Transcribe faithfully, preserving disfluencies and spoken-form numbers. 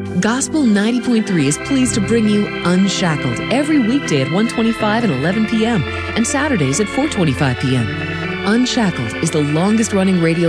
Gospel ninety point three is pleased to bring you Unshackled every weekday at one twenty-five and eleven p.m. and Saturdays at four twenty-five p.m. Unshackled is the longest running radio